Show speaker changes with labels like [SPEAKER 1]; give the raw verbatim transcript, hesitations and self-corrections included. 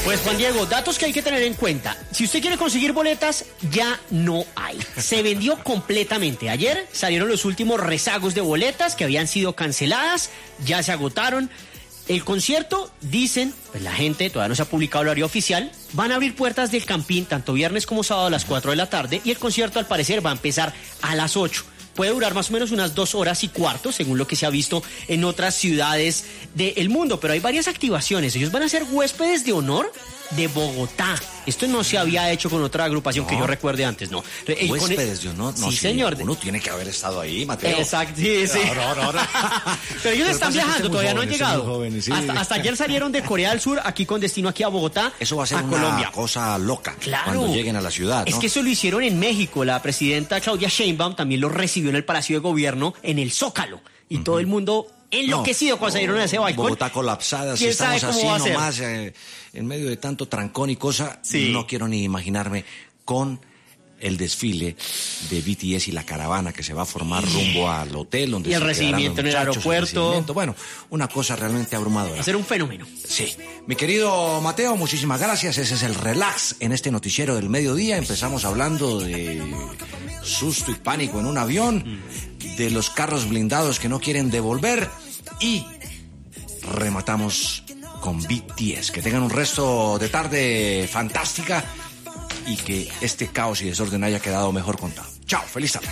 [SPEAKER 1] Pues Juan Diego, datos que hay que tener en cuenta. Si usted quiere conseguir boletas, ya no hay. Se vendió completamente. Ayer salieron los últimos rezagos de boletas que habían sido canceladas, ya se agotaron. El concierto, dicen, pues la gente, todavía no se ha publicado el horario oficial, van a abrir puertas del Campín tanto viernes como sábado a las cuatro de la tarde y el concierto al parecer va a empezar a las ocho. Puede durar más o menos unas dos horas y cuarto, según lo que se ha visto en otras ciudades del mundo. Pero hay varias activaciones. Ellos van a ser huéspedes de honor de Bogotá. Esto no se había hecho con otra agrupación no. que yo recuerde antes, ¿no?
[SPEAKER 2] Huéspedes de honor. No,
[SPEAKER 1] sí, sí, señor.
[SPEAKER 2] Uno tiene que haber estado ahí, Mateo.
[SPEAKER 1] Exacto, sí, sí.
[SPEAKER 2] No, no, no, no.
[SPEAKER 1] Pero ellos
[SPEAKER 2] Pero
[SPEAKER 1] están viajando, todavía jóvenes, no han llegado.
[SPEAKER 2] Jóvenes, sí.
[SPEAKER 1] hasta, hasta ayer salieron de Corea del Sur, aquí con destino aquí a Bogotá.
[SPEAKER 2] Eso va a ser
[SPEAKER 1] a
[SPEAKER 2] una
[SPEAKER 1] Colombia.
[SPEAKER 2] cosa loca
[SPEAKER 1] claro.
[SPEAKER 2] cuando lleguen a la ciudad, ¿no?
[SPEAKER 1] Es que eso lo hicieron en México. La presidenta Claudia Sheinbaum también lo recibió en el Palacio de Gobierno, en el Zócalo. Y uh-huh. todo el mundo enloquecido no, cuando salieron a ese balcón.
[SPEAKER 2] Bogotá colapsada, si estamos así nomás, eh, en medio de tanto trancón y cosa, sí. no quiero ni imaginarme con el desfile de B T S y la caravana que se va a formar rumbo al hotel donde
[SPEAKER 1] y el
[SPEAKER 2] se
[SPEAKER 1] recibimiento en el aeropuerto.
[SPEAKER 2] El bueno, una cosa realmente abrumadora.
[SPEAKER 1] Va a ser un fenómeno.
[SPEAKER 2] Sí. Mi querido Mateo, muchísimas gracias. Ese es el relax en este noticiero del mediodía. Empezamos hablando de susto y pánico en un avión, de los carros blindados que no quieren devolver y rematamos con B T S. Que tengan un resto de tarde fantástica y que este caos y desorden haya quedado mejor contado. Chao, feliz tarde.